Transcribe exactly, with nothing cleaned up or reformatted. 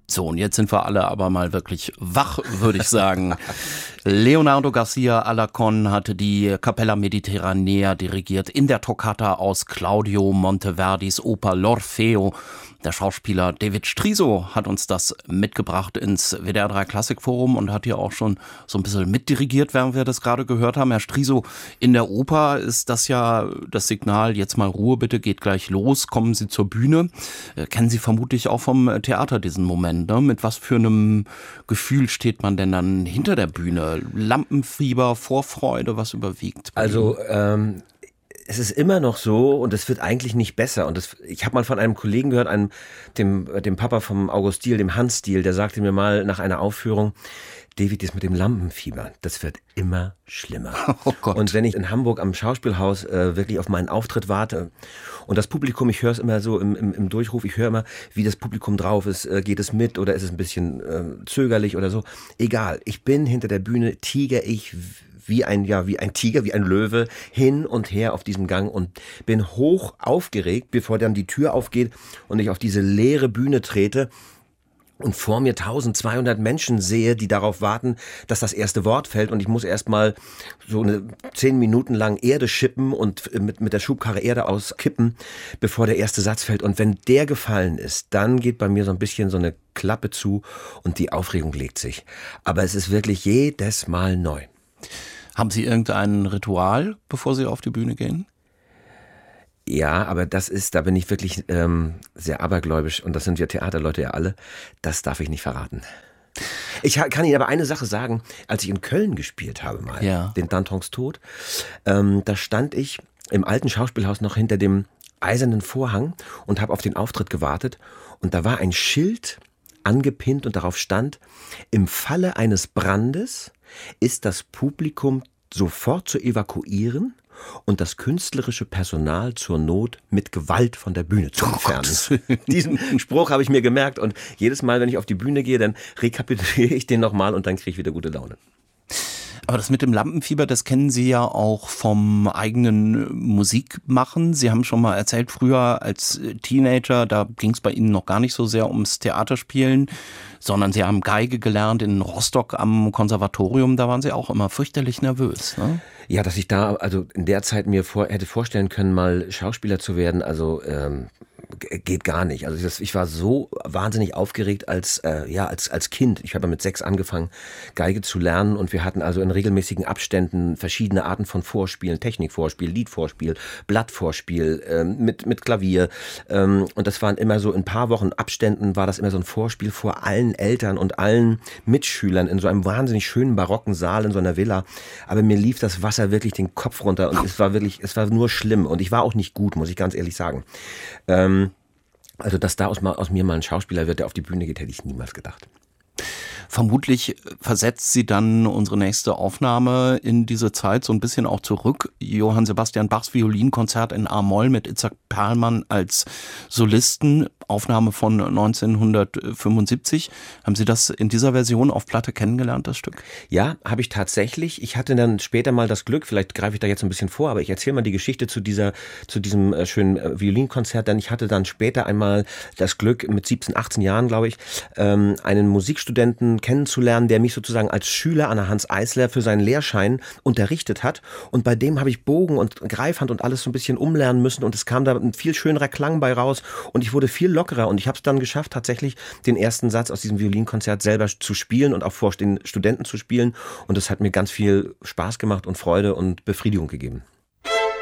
So, und jetzt sind wir alle aber mal wirklich wach, würde ich sagen. Leonardo Garcia Alarcón hatte die Capella Mediterranea dirigiert in der Toccata aus Claudio Monteverdis Oper L'Orfeo. Der Schauspieler David Striso hat uns das mitgebracht ins W D R drei Klassikforum und hat hier auch schon so ein bisschen mitdirigiert, während wir das gerade gehört haben. Herr Striso, in der Oper ist das ja das Signal, jetzt mal Ruhe bitte, geht gleich los, kommen Sie zur Bühne. Kennen Sie vermutlich auch vom Theater diesen Moment, ne? Mit was für einem Gefühl steht man denn dann hinter der Bühne? Lampenfieber, Vorfreude, was überwiegt? Also, ähm... es ist immer noch so und es wird eigentlich nicht besser. Und das, ich habe mal von einem Kollegen gehört, einem, dem, dem Papa vom August Diehl, dem Hans Diehl, der sagte mir mal nach einer Aufführung, David, das mit dem Lampenfieber, das wird immer schlimmer. Oh Gott. Und wenn ich in Hamburg am Schauspielhaus äh, wirklich auf meinen Auftritt warte und das Publikum, ich höre es immer so im, im, im Durchruf, ich höre immer, wie das Publikum drauf ist, äh, geht es mit oder ist es ein bisschen äh, zögerlich oder so. Egal, ich bin hinter der Bühne, tiger ich wie ein, ja, wie ein Tiger, wie ein Löwe, hin und her auf diesem Gang und bin hoch aufgeregt, bevor dann die Tür aufgeht und ich auf diese leere Bühne trete und vor mir eintausendzweihundert Menschen sehe, die darauf warten, dass das erste Wort fällt und ich muss erstmal so eine zehn Minuten lang Erde schippen und mit, mit der Schubkarre Erde auskippen, bevor der erste Satz fällt. Und wenn der gefallen ist, dann geht bei mir so ein bisschen so eine Klappe zu und die Aufregung legt sich. Aber es ist wirklich jedes Mal neu. Haben Sie irgendein Ritual, bevor Sie auf die Bühne gehen? Ja, aber das ist, da bin ich wirklich ähm, sehr abergläubisch und das sind wir Theaterleute ja alle, das darf ich nicht verraten. Ich kann Ihnen aber eine Sache sagen, als ich in Köln gespielt habe mal, ja. den Dantons Tod, ähm, da stand ich im alten Schauspielhaus noch hinter dem eisernen Vorhang und habe auf den Auftritt gewartet und da war ein Schild angepinnt und darauf stand, im Falle eines Brandes ist das Publikum sofort zu evakuieren und das künstlerische Personal zur Not mit Gewalt von der Bühne zu entfernen. Oh, diesen Spruch habe ich mir gemerkt und jedes Mal, wenn ich auf die Bühne gehe, dann rekapituliere ich den nochmal und dann kriege ich wieder gute Laune. Aber das mit dem Lampenfieber, das kennen Sie ja auch vom eigenen Musikmachen. Sie haben schon mal erzählt, früher als Teenager, da ging es bei Ihnen noch gar nicht so sehr ums Theaterspielen, sondern Sie haben Geige gelernt in Rostock am Konservatorium. Da waren Sie auch immer fürchterlich nervös, ne? Ja, dass ich da also in der Zeit mir vor, hätte vorstellen können, mal Schauspieler zu werden, also ähm, geht gar nicht. Also das, ich war so wahnsinnig aufgeregt als äh, ja als als Kind. Ich habe mit sechs angefangen, Geige zu lernen und wir hatten also in regelmäßigen Abständen verschiedene Arten von Vorspielen, Technikvorspiel, Liedvorspiel, Blattvorspiel ähm, mit mit Klavier ähm, und das waren immer so in ein paar Wochen Abständen war das immer so ein Vorspiel vor allen Eltern und allen Mitschülern in so einem wahnsinnig schönen barocken Saal in so einer Villa. Aber mir lief das Wasser wirklich den Kopf runter und es war wirklich, es war nur schlimm und ich war auch nicht gut, muss ich ganz ehrlich sagen. Ähm, Also, dass da aus, aus mir mal ein Schauspieler wird, der auf die Bühne geht, hätte ich niemals gedacht. Vermutlich versetzt Sie dann unsere nächste Aufnahme in diese Zeit so ein bisschen auch zurück. Johann Sebastian Bachs Violinkonzert in A-Moll mit Itzhak Perlman als Solisten. Aufnahme von neunzehnhundertfünfundsiebzig. Haben Sie das in dieser Version auf Platte kennengelernt, das Stück? Ja, habe ich tatsächlich. Ich hatte dann später mal das Glück, vielleicht greife ich da jetzt ein bisschen vor, aber ich erzähle mal die Geschichte zu dieser, zu diesem äh, schönen äh, Violinkonzert, denn ich hatte dann später einmal das Glück, mit siebzehn, achtzehn Jahren, glaube ich, ähm, einen Musikstudenten kennenzulernen, der mich sozusagen als Schüler an der Hans Eisler für seinen Lehrschein unterrichtet hat. Und bei dem habe ich Bogen und Greifhand und alles so ein bisschen umlernen müssen und es kam da ein viel schönerer Klang bei raus und ich wurde viel lockerer und ich habe es dann geschafft, tatsächlich den ersten Satz aus diesem Violinkonzert selber zu spielen und auch vor den Studenten zu spielen und das hat mir ganz viel Spaß gemacht und Freude und Befriedigung gegeben.